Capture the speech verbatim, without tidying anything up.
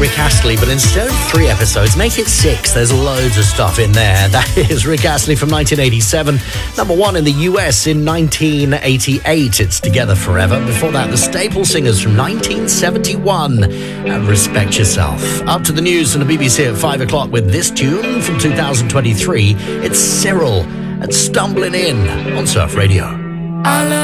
Rick Astley, but instead of three episodes, make it six. There's loads of stuff in there. That is Rick Astley from nineteen eighty-seven. Number one in the U S in nineteen eighty-eight. It's Together Forever. Before that, the Staple Singers from nineteen seventy-one. And Respect Yourself. Up to the news from the B B C at five o'clock with this tune from two thousand twenty-three. It's Cyril and Stumbling In on Surf Radio.